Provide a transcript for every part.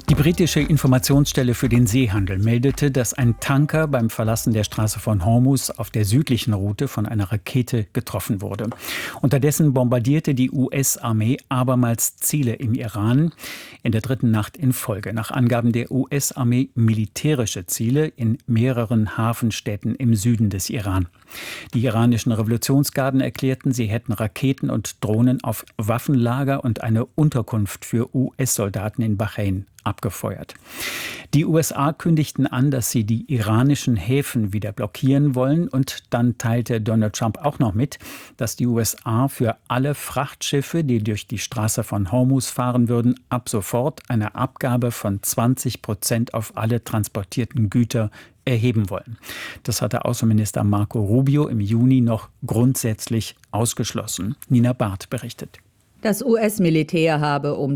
Die britische Informationsstelle für den Seehandel meldete, dass ein Tanker beim Verlassen der Straße von Hormuz auf der südlichen Route von einer Rakete getroffen wurde. Unterdessen bombardierte die US-Armee abermals Ziele im Iran in der dritten Nacht in Folge. Nach Angaben der US-Armee militärische Ziele in mehreren Hafenstädten im Süden des Iran. Die iranischen Revolutionsgarden erklärten, sie hätten Raketen und Drohnen auf Waffenlager und eine Unterkunft für US-Soldaten in Bahrain abgefeuert. Die USA kündigten an, dass sie die iranischen Häfen wieder blockieren wollen, und dann teilte Donald Trump auch noch mit, dass die USA für alle Frachtschiffe, die durch die Straße von Hormuz fahren würden, ab sofort eine Abgabe von 20% auf alle transportierten Güter erheben wollen. Das hatte Außenminister Marco Rubio im Juni noch grundsätzlich ausgeschlossen. Nina Barth berichtet. Das US-Militär habe um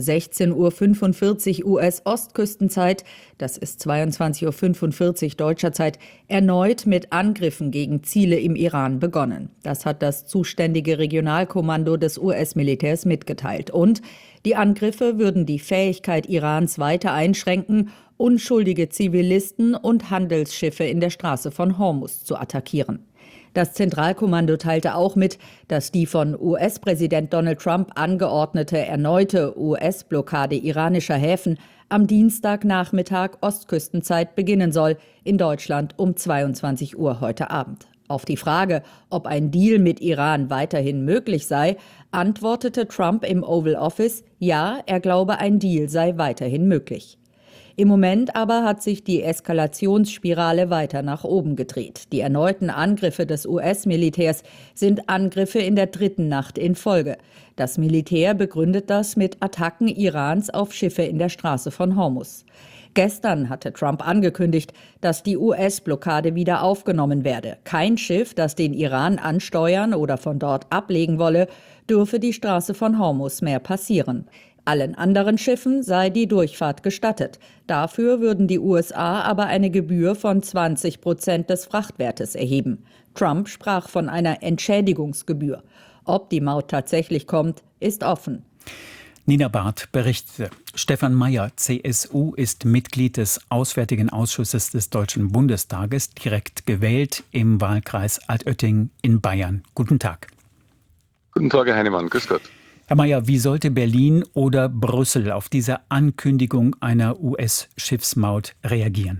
16:45 Uhr US-Ostküstenzeit, das ist 22:45 Uhr deutscher Zeit, erneut mit Angriffen gegen Ziele im Iran begonnen. Das hat das zuständige Regionalkommando des US-Militärs mitgeteilt. Und die Angriffe würden die Fähigkeit Irans weiter einschränken, unschuldige Zivilisten und Handelsschiffe in der Straße von Hormuz zu attackieren. Das Zentralkommando teilte auch mit, dass die von US-Präsident Donald Trump angeordnete erneute US-Blockade iranischer Häfen am Dienstagnachmittag Ostküstenzeit beginnen soll, in Deutschland um 22 Uhr heute Abend. Auf die Frage, ob ein Deal mit Iran weiterhin möglich sei, antwortete Trump im Oval Office, ja, er glaube, ein Deal sei weiterhin möglich. Im Moment aber hat sich die Eskalationsspirale weiter nach oben gedreht. Die erneuten Angriffe des US-Militärs sind Angriffe in der dritten Nacht in Folge. Das Militär begründet das mit Attacken Irans auf Schiffe in der Straße von Hormuz. Gestern hatte Trump angekündigt, dass die US-Blockade wieder aufgenommen werde. Kein Schiff, das den Iran ansteuern oder von dort ablegen wolle, dürfe die Straße von Hormuz mehr passieren. Allen anderen Schiffen sei die Durchfahrt gestattet. Dafür würden die USA aber eine Gebühr von 20% des Frachtwertes erheben. Trump sprach von einer Entschädigungsgebühr. Ob die Maut tatsächlich kommt, ist offen. Nina Barth berichtete. Stefan Mayer, CSU, ist Mitglied des Auswärtigen Ausschusses des Deutschen Bundestages, direkt gewählt im Wahlkreis Altötting in Bayern. Guten Tag. Guten Tag, Herr Heinemann. Grüß Gott. Herr Mayer, wie sollte Berlin oder Brüssel auf diese Ankündigung einer US-Schiffsmaut reagieren?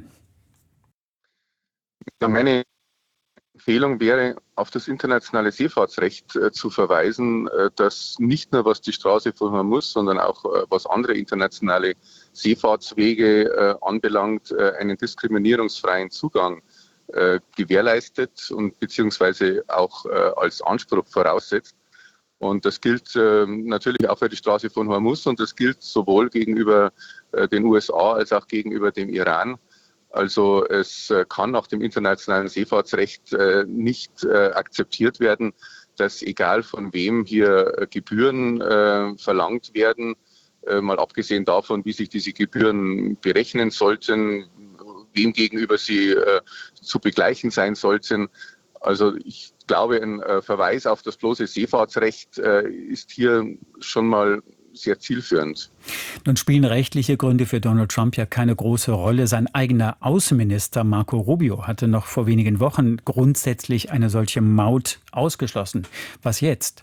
Meine Empfehlung wäre, auf das internationale Seefahrtsrecht zu verweisen, das nicht nur was die Straße von Hormuz, sondern auch was andere internationale Seefahrtswege anbelangt, einen diskriminierungsfreien Zugang gewährleistet und beziehungsweise auch als Anspruch voraussetzt. Und das gilt natürlich auch für die Straße von Hormuz, und das gilt sowohl gegenüber den USA als auch gegenüber dem Iran. Also es kann nach dem internationalen Seefahrtsrecht nicht akzeptiert werden, dass egal von wem hier Gebühren verlangt werden, mal abgesehen davon, wie sich diese Gebühren berechnen sollten, wem gegenüber sie zu begleichen sein sollten. Also ich glaube, ein Verweis auf das bloße Seefahrtsrecht ist hier schon mal sehr zielführend. Nun spielen rechtliche Gründe für Donald Trump ja keine große Rolle. Sein eigener Außenminister Marco Rubio hatte noch vor wenigen Wochen grundsätzlich eine solche Maut ausgeschlossen. Was jetzt?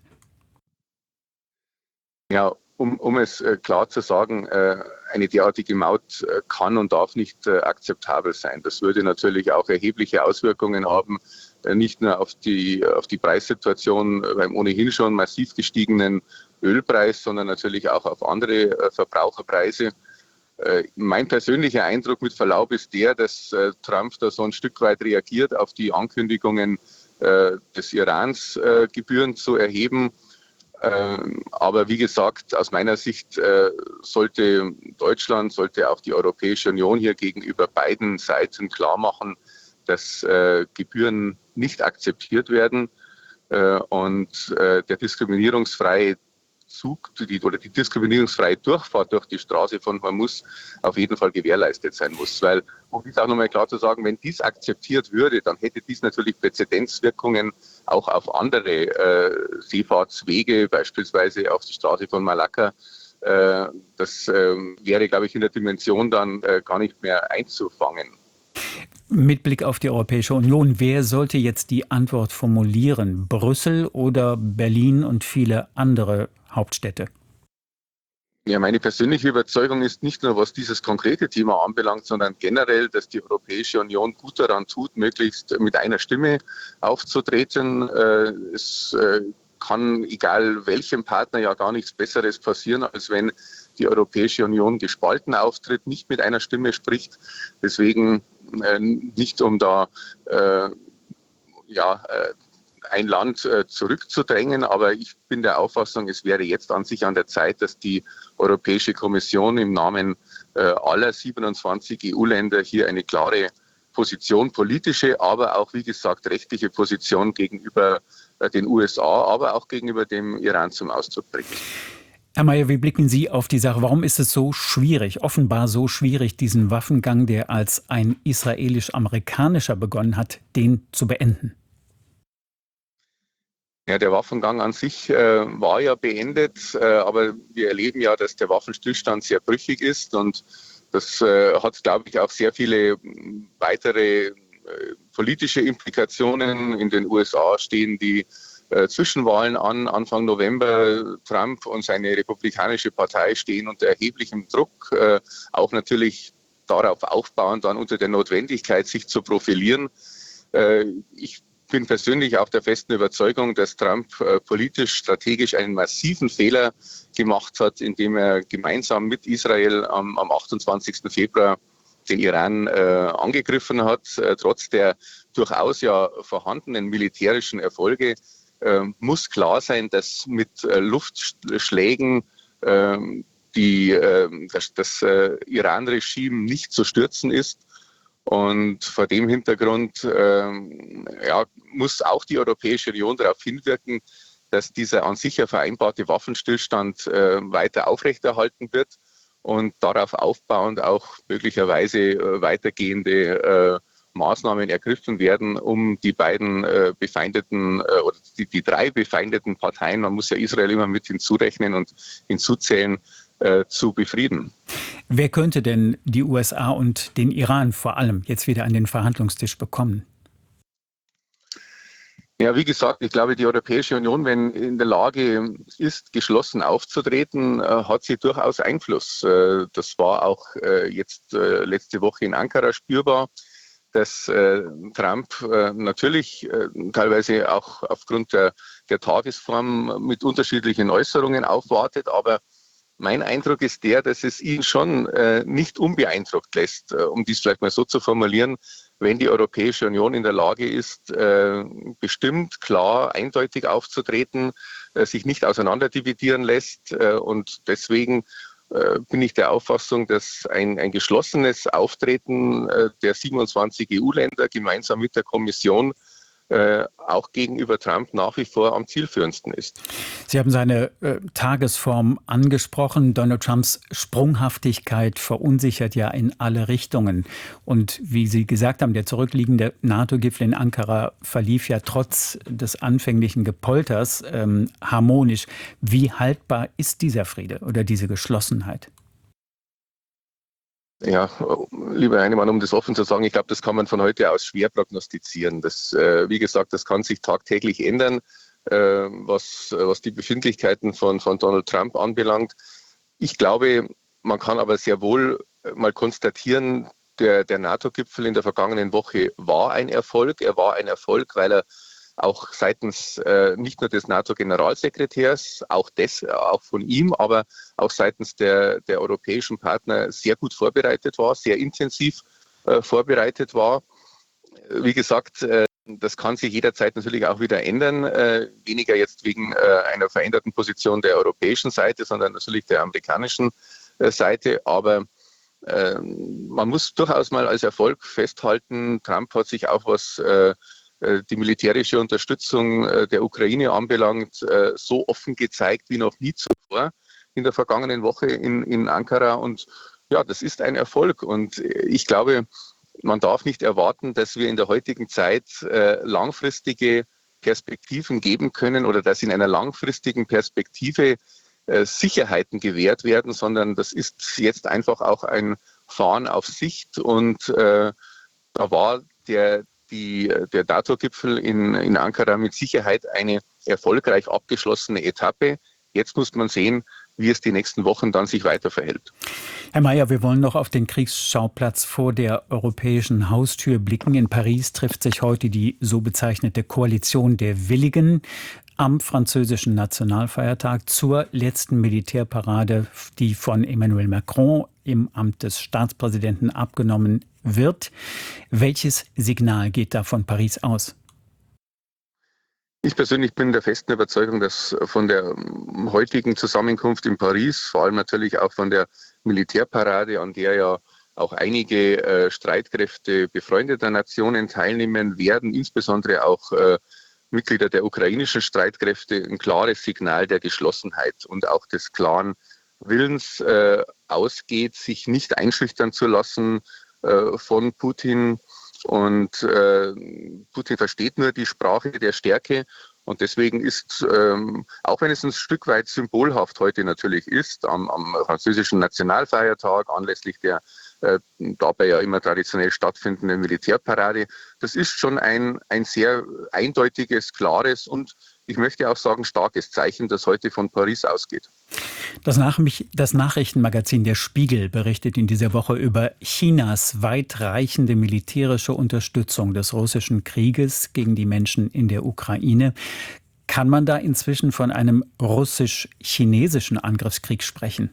Ja, um es klar zu sagen, eine derartige Maut kann und darf nicht akzeptabel sein. Das würde natürlich auch erhebliche Auswirkungen haben, nicht nur auf die Preissituation beim ohnehin schon massiv gestiegenen Ölpreis, sondern natürlich auch auf andere Verbraucherpreise. Mein persönlicher Eindruck mit Verlaub ist der, dass Trump da so ein Stück weit reagiert auf die Ankündigungen des Irans, Gebühren zu erheben. Aber wie gesagt, aus meiner Sicht sollte Deutschland, sollte auch die Europäische Union hier gegenüber beiden Seiten klar machen, dass Gebühren nicht akzeptiert werden und der diskriminierungsfreie die diskriminierungsfreie Durchfahrt durch die Straße von Hormuz auf jeden Fall gewährleistet sein muss. Weil, um dies auch nochmal klar zu sagen, wenn dies akzeptiert würde, dann hätte dies natürlich Präzedenzwirkungen auch auf andere Seefahrtswege, beispielsweise auf die Straße von Malakka Das wäre, glaube ich, in der Dimension dann gar nicht mehr einzufangen. Mit Blick auf die Europäische Union, wer sollte jetzt die Antwort formulieren? Brüssel oder Berlin und viele andere Hauptstädte? Ja, meine persönliche Überzeugung ist nicht nur, was dieses konkrete Thema anbelangt, sondern generell, dass die Europäische Union gut daran tut, möglichst mit einer Stimme aufzutreten. Es kann, egal welchem Partner, ja gar nichts Besseres passieren, als wenn die Europäische Union gespalten auftritt, nicht mit einer Stimme spricht. Deswegen nicht um da ein Land zurückzudrängen, aber ich bin der Auffassung, es wäre jetzt an sich an der Zeit, dass die Europäische Kommission im Namen aller 27 EU-Länder hier eine klare Position, politische, aber auch, wie gesagt, rechtliche Position gegenüber den USA, aber auch gegenüber dem Iran zum Ausdruck bringt. Herr Mayer, wie blicken Sie auf die Sache? Warum ist es so schwierig, offenbar so schwierig, diesen Waffengang, der als ein israelisch-amerikanischer begonnen hat, den zu beenden? Ja, der Waffengang an sich war ja beendet, aber wir erleben ja, dass der Waffenstillstand sehr brüchig ist und das hat, glaube ich, auch sehr viele weitere politische Implikationen. In den USA stehen die Zwischenwahlen an, Anfang November. Trump und seine Republikanische Partei stehen unter erheblichem Druck, auch natürlich darauf aufbauend dann unter der Notwendigkeit, sich zu profilieren. Ich bin persönlich auch der festen Überzeugung, dass Trump politisch, strategisch einen massiven Fehler gemacht hat, indem er gemeinsam mit Israel am 28. Februar den Iran angegriffen hat. Trotz der durchaus ja vorhandenen militärischen Erfolge muss klar sein, dass mit Luftschlägen das Iran-Regime nicht zu stürzen ist. Und vor dem Hintergrund muss auch die Europäische Union darauf hinwirken, dass dieser an sich ja vereinbarte Waffenstillstand weiter aufrechterhalten wird und darauf aufbauend auch möglicherweise weitergehende Maßnahmen ergriffen werden, um die beiden befeindeten oder die drei befeindeten Parteien, man muss ja Israel immer mit hinzurechnen und hinzuzählen, zu befrieden. Wer könnte denn die USA und den Iran vor allem jetzt wieder an den Verhandlungstisch bekommen? Ja, wie gesagt, ich glaube, die Europäische Union, wenn in der Lage ist, geschlossen aufzutreten, hat sie durchaus Einfluss. Das war auch jetzt letzte Woche in Ankara spürbar, dass Trump natürlich teilweise auch aufgrund der Tagesform mit unterschiedlichen Äußerungen aufwartet, aber mein Eindruck ist der, dass es ihn schon nicht unbeeindruckt lässt, um dies vielleicht mal so zu formulieren, wenn die Europäische Union in der Lage ist, bestimmt, klar, eindeutig aufzutreten, sich nicht auseinanderdividieren lässt. Und deswegen bin ich der Auffassung, dass ein geschlossenes Auftreten der 27 EU-Länder gemeinsam mit der Kommission auch gegenüber Trump nach wie vor am zielführendsten ist. Sie haben seine Tagesform angesprochen. Donald Trumps Sprunghaftigkeit verunsichert ja in alle Richtungen. Und wie Sie gesagt haben, der zurückliegende NATO-Gipfel in Ankara verlief ja trotz des anfänglichen Gepolters harmonisch. Wie haltbar ist dieser Friede oder diese Geschlossenheit? Ja, lieber Heinemann, um das offen zu sagen, ich glaube, das kann man von heute aus schwer prognostizieren. Das, wie gesagt, das kann sich tagtäglich ändern, was die Befindlichkeiten von Donald Trump anbelangt. Ich glaube, man kann aber sehr wohl mal konstatieren, der NATO-Gipfel in der vergangenen Woche war ein Erfolg. Er war ein Erfolg, weil er auch seitens nicht nur des NATO-Generalsekretärs, auch von ihm, aber auch seitens der europäischen Partner sehr gut vorbereitet war, sehr intensiv vorbereitet war. Wie gesagt, das kann sich jederzeit natürlich auch wieder ändern, weniger jetzt wegen einer veränderten Position der europäischen Seite, sondern natürlich der amerikanischen Seite. Aber man muss durchaus mal als Erfolg festhalten, Trump hat sich auch was die militärische Unterstützung der Ukraine anbelangt, so offen gezeigt wie noch nie zuvor in der vergangenen Woche in Ankara. Und ja, das ist ein Erfolg. Und ich glaube, man darf nicht erwarten, dass wir in der heutigen Zeit langfristige Perspektiven geben können oder dass in einer langfristigen Perspektive Sicherheiten gewährt werden, sondern das ist jetzt einfach auch ein Fahren auf Sicht. Und da war der NATO-Gipfel in Ankara mit Sicherheit eine erfolgreich abgeschlossene Etappe. Jetzt muss man sehen, wie es die nächsten Wochen dann sich weiter verhält. Herr Mayer, wir wollen noch auf den Kriegsschauplatz vor der europäischen Haustür blicken. In Paris trifft sich heute die so bezeichnete Koalition der Willigen am französischen Nationalfeiertag zur letzten Militärparade, die von Emmanuel Macron im Amt des Staatspräsidenten abgenommen wird. Welches Signal geht da von Paris aus? Ich persönlich bin der festen Überzeugung, dass von der heutigen Zusammenkunft in Paris, vor allem natürlich auch von der Militärparade, an der ja auch einige Streitkräfte befreundeter Nationen teilnehmen werden, insbesondere auch Mitglieder der ukrainischen Streitkräfte, ein klares Signal der Geschlossenheit und auch des klaren Willens ausgeht, sich nicht einschüchtern zu lassen von Putin. Und Putin versteht nur die Sprache der Stärke. Und deswegen ist, auch wenn es ein Stück weit symbolhaft heute natürlich ist, am französischen Nationalfeiertag anlässlich der dabei ja immer traditionell stattfindenden Militärparade, das ist schon ein sehr eindeutiges, klares und ich möchte auch sagen starkes Zeichen, das heute von Paris ausgeht. Das Nachrichtenmagazin Der Spiegel berichtet in dieser Woche über Chinas weitreichende militärische Unterstützung des russischen Krieges gegen die Menschen in der Ukraine. Kann man da inzwischen von einem russisch-chinesischen Angriffskrieg sprechen?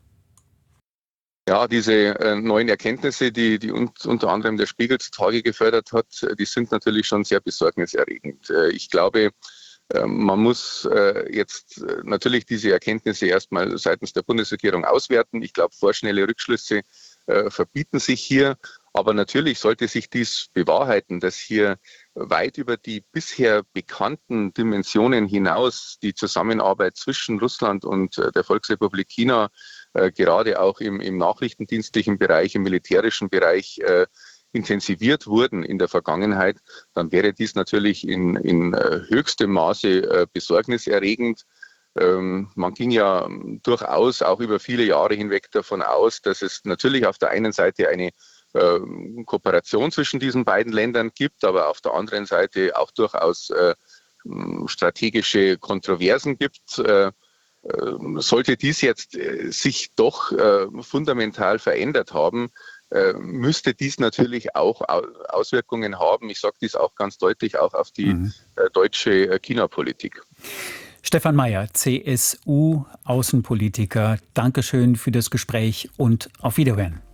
Ja, diese neuen Erkenntnisse, die uns unter anderem der Spiegel zutage gefördert hat, die sind natürlich schon sehr besorgniserregend. Ich glaube, man muss jetzt natürlich diese Erkenntnisse erstmal seitens der Bundesregierung auswerten. Ich glaube, vorschnelle Rückschlüsse verbieten sich hier. Aber natürlich sollte sich dies bewahrheiten, dass hier weit über die bisher bekannten Dimensionen hinaus die Zusammenarbeit zwischen Russland und der Volksrepublik China gerade auch im nachrichtendienstlichen Bereich, im militärischen Bereich intensiviert wurden in der Vergangenheit, dann wäre dies natürlich in höchstem Maße besorgniserregend. Man ging ja durchaus auch über viele Jahre hinweg davon aus, dass es natürlich auf der einen Seite eine Kooperation zwischen diesen beiden Ländern gibt, aber auf der anderen Seite auch durchaus strategische Kontroversen gibt. Sollte dies jetzt sich doch fundamental verändert haben, müsste dies natürlich auch Auswirkungen haben. Ich sage dies auch ganz deutlich, auch auf die deutsche China-Politik. Stefan Mayer, CSU-Außenpolitiker, Dankeschön für das Gespräch und auf Wiederhören.